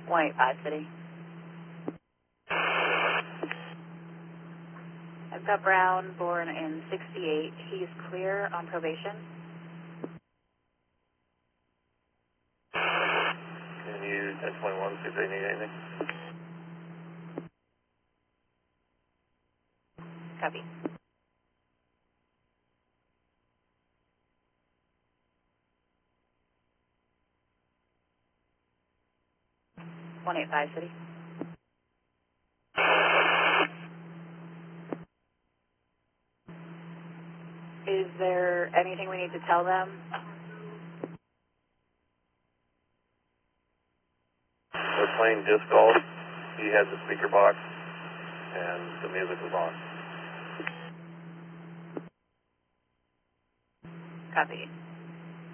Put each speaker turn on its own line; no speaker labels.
185 City. I've got Brown, born in 68. He's clear on probation.
Can you 1021 see if they need anything?
Copy. One eight five City. Is there anything we need to tell them?
They're playing disc golf. He has a speaker box, and the music was on.
Copy.